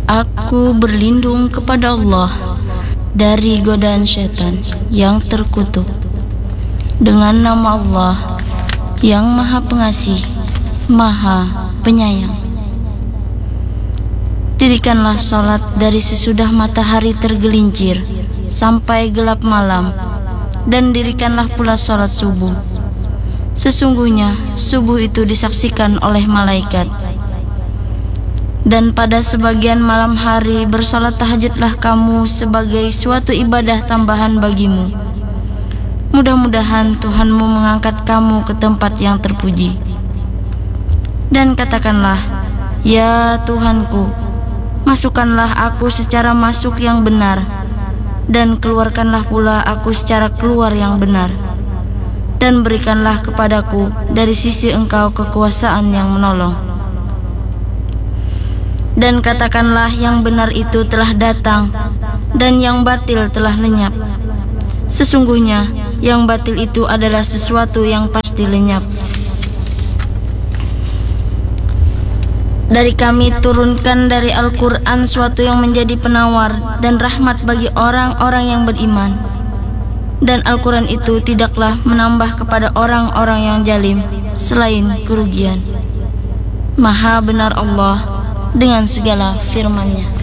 Aku berlindung kepada Allah dari godaan syaitan yang terkutuk. Dengan nama Allah yang Maha Pengasih, Maha Penyayang. Dirikanlah salat dari sesudah matahari tergelincir sampai gelap malam, dan dirikanlah pula salat subuh. Sesungguhnya subuh itu disaksikan oleh malaikat. Dan pada sebagian malam hari bersalat tahajudlah kamu sebagai suatu ibadah tambahan bagimu. Mudah-mudahan Tuhanmu mengangkat kamu ke tempat yang terpuji. Dan katakanlah, ya Tuhanku, masukkanlah aku secara masuk yang benar, dan keluarkanlah pula aku secara keluar yang benar. Dan berikanlah kepadaku dari sisi Engkau kekuasaan yang menolong. Dan katakanlah yang benar itu telah datang, dan yang batil telah lenyap. Sesungguhnya yang batil itu adalah sesuatu yang pasti lenyap. Dari kami turunkan dari Al-Quran suatu yang menjadi penawar dan rahmat bagi orang-orang yang beriman. Dan Al-Quran itu tidaklah menambah kepada orang-orang yang zalim selain kerugian. Maha benar Allah dengan segala firman-Nya.